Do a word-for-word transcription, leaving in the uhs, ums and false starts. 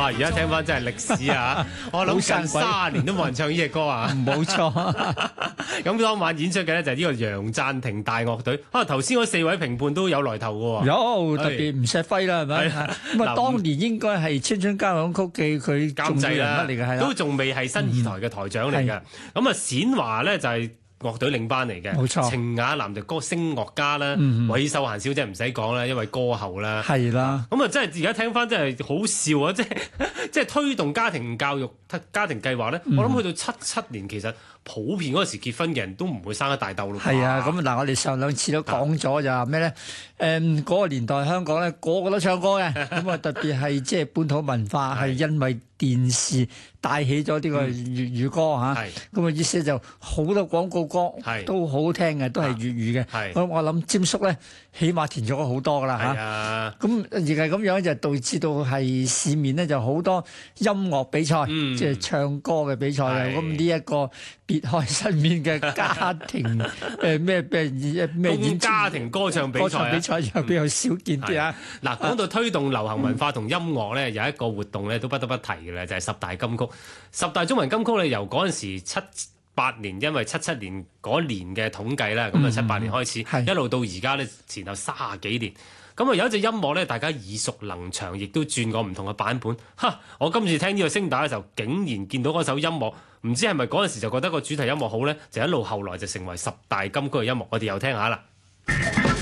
哇！而家聽翻真係歷史啊！我諗近三十年都冇人唱呢隻歌啊！ 冇錯。 咁當晚演出嘅咧就係呢個楊贊廷大樂隊。啊，頭先嗰四位評判都有來頭嘅喎。 有特別吳錫輝啦，係咪？咁啊，當年應該係《青春交響曲記》佢監製啦， 嚟嘅係都仲未係新二台嘅台長嚟嘅。咁啊、嗯，冼華咧就係樂隊領班嚟嘅， 冇錯。程雅南就歌聲樂家啦， 嗯、 韋秀嫻小姐唔使講啦，因為歌后啦， 係啦。 咁啊，真係而家聽翻真係好笑啊！即係即係推動家庭教育、家庭計劃咧，嗯、我諗去到七七年其實。普遍嗰時結婚嘅人都唔會生一大竇咯。 係啊，咁嗱，我哋上兩次都講咗就係咩咧？誒、嗯，嗰、那個年代香港咧，個個都唱歌嘅。咁啊，特別係即係本土文化係因為電視帶起咗呢個粵語歌嚇。咁啊，意思就好多廣告歌都好聽嘅，都係粵語嘅。咁我諗詹叔咧，起碼填咗好多噶啦嚇。咁而係咁樣就導致到係市面咧就好多音樂比賽，嗯、即係唱歌嘅比賽嘅。咁呢一個別開生面嘅家庭誒咩咩咩演家庭歌唱比賽，歌唱比賽又比較少見啲啊！ 嗱，講到推動流行文化同音樂咧，有一個活動咧都不得不提嘅咧，就係十大金曲。十大中文金曲咧，由嗰陣時七八年，因為七七年嗰年嘅統計啦，咁啊七八年開始，嗯、一路到而家咧前後三十幾年。咁啊有一隻音樂咧，大家耳熟能詳，亦都轉過唔同嘅版本。哈！我今次聽呢個聲帶嘅時候，竟然見到嗰首音樂，唔知係咪嗰陣時就覺得個主題音樂好咧，就一路後來就成為十大金曲嘅音樂。我哋又聽下啦。